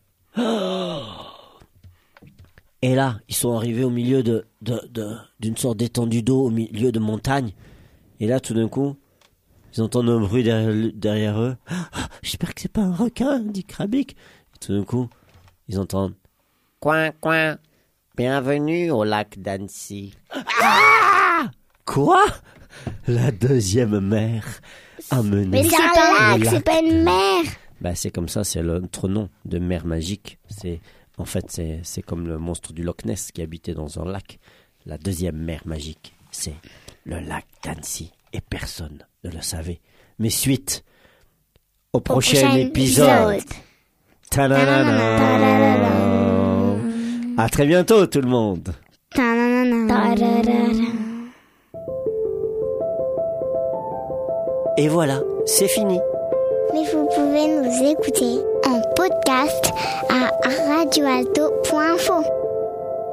S2: Et là, ils sont arrivés au milieu de, de, de, d'une sorte d'étendue d'eau, au milieu de montagnes. Et là, tout d'un coup, ils entendent un bruit derrière, derrière eux. Ah, j'espère que c'est pas un requin, dit Krabic. Et tout d'un coup, ils entendent coin, coin, bienvenue au lac d'Annecy. Ah! Quoi? La deuxième mer a mené.
S4: Mais c'est
S2: le
S4: un lac,
S2: lac
S4: c'est pas une mer.
S2: Bah, c'est comme ça, c'est l'autre nom de mer magique. C'est, en fait, c'est, c'est comme le monstre du Loch Ness qui habitait dans un lac. La deuxième mer magique, c'est le lac d'Annecy. Et personne ne le savait. Mais suite au prochain,
S4: prochain
S2: épisode.
S4: épisode.
S2: Ta-da-da-da. À très bientôt, tout le monde.
S4: Ta-da-da.
S1: Tararara.
S2: Et voilà, c'est fini.
S4: Mais vous pouvez nous écouter en podcast à radio alto point info.